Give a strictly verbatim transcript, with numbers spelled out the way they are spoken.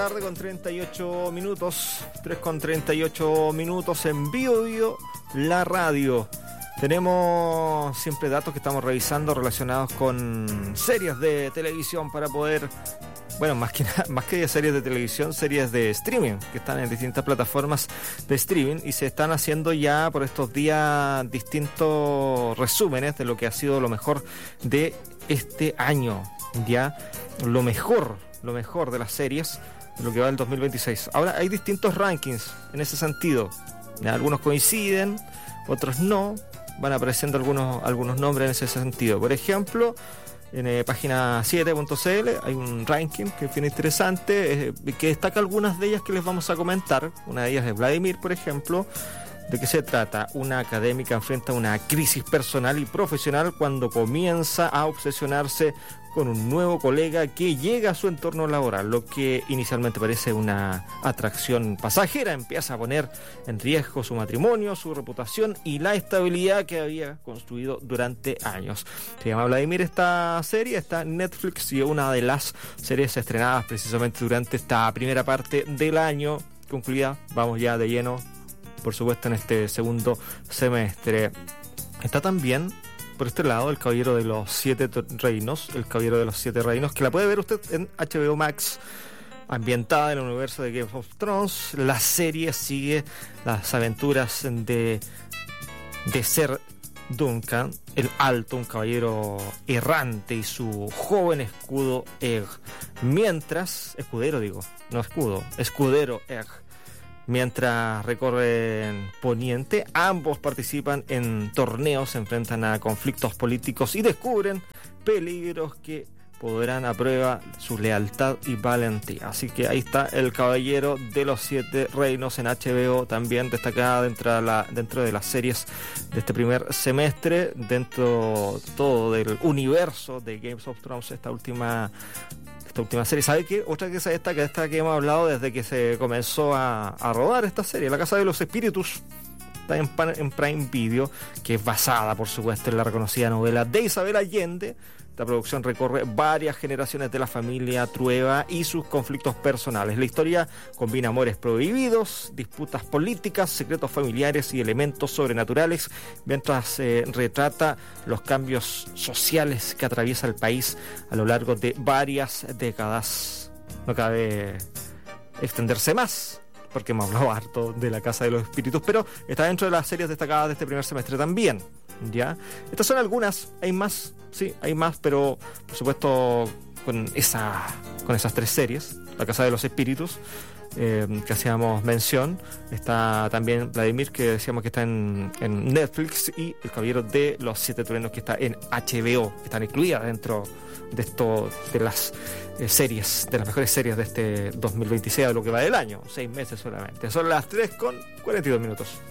Tarde con treinta y ocho minutos, tres con treinta y ocho minutos en Bio Bio, la radio. Tenemos siempre datos que estamos revisando relacionados con series de televisión para poder, bueno, más que nada, más que series de televisión, series de streaming que están en distintas plataformas de streaming y se están haciendo ya por estos días distintos resúmenes de lo que ha sido lo mejor de este año, ya lo mejor, lo mejor de las series. Lo que va del dos mil veintiséis. Ahora hay distintos rankings en ese sentido. Algunos coinciden, otros no. Van apareciendo algunos, algunos nombres en ese sentido. Por ejemplo, en eh, página siete punto c l hay un ranking que es bien interesante, eh, que destaca algunas de ellas que les vamos a comentar. Una de ellas es Vladimir, por ejemplo. ¿De qué se trata? Una académica enfrenta una crisis personal y profesional cuando comienza a obsesionarse con un nuevo colega que llega a su entorno laboral. Lo que inicialmente parece una atracción pasajera empieza a poner en riesgo su matrimonio, su reputación y la estabilidad que había construido durante años. Se llama Vladimir esta serie, está en Netflix y es una de las series estrenadas precisamente durante esta primera parte del año. Concluida, vamos ya de lleno, por supuesto, en este segundo semestre. Está también por este lado El Caballero de los Siete Reinos, El Caballero de los Siete Reinos, que la puede ver usted en H B O Max, ambientada en el universo de Game of Thrones. La serie sigue las aventuras de, de Ser Duncan, el Alto, un caballero errante, y su joven escudo Egg. Mientras, escudero digo, no escudo, escudero Egg. Mientras recorren Poniente, ambos participan en torneos, se enfrentan a conflictos políticos y descubren peligros que podrán a prueba su lealtad y valentía. Así que ahí está El Caballero de los Siete Reinos en H B O, también destacada dentro de, la, dentro de las series de este primer semestre, dentro todo del universo de Games of Thrones, esta última esta última serie. ¿Sabe qué? Otra que se destaca, esta que hemos hablado desde que se comenzó a, a rodar esta serie, La Casa de los Espíritus, está en, en Prime Video, que es basada, por supuesto, en la reconocida novela de Isabel Allende. Esta producción recorre varias generaciones de la familia Trueba y sus conflictos personales. La historia combina amores prohibidos, disputas políticas, secretos familiares y elementos sobrenaturales, mientras eh, retrata los cambios sociales que atraviesa el país a lo largo de varias décadas. No cabe extenderse más, porque hemos hablado harto de La Casa de los Espíritus, pero está dentro de las series destacadas de este primer semestre también. ¿Ya? Estas son algunas, hay más, sí, hay más, pero por supuesto con esa con esas tres series, La Casa de los Espíritus, eh, que hacíamos mención, está también Vladimir, que decíamos que está en, en Netflix, y El Caballero de los Siete Reinos, que está en H B O, que están incluidas dentro de esto, de las eh, series, de las mejores series de este dos mil veintiséis, de lo que va del año, seis meses solamente. Son las tres con cuarenta y dos minutos.